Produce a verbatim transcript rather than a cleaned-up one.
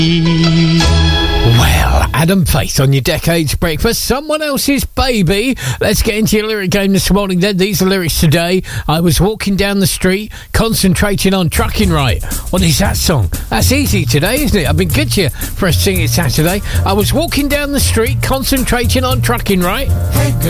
Well, Adam Faith on your Decades Breakfast, someone else's baby. Let's get into your lyric game this morning then. These are lyrics today. I was walking down the street, concentrating on trucking right. What is that song? That's easy today, isn't it? I've been good to you for a singing Saturday. I was walking down the street, concentrating on trucking right. Hey girl.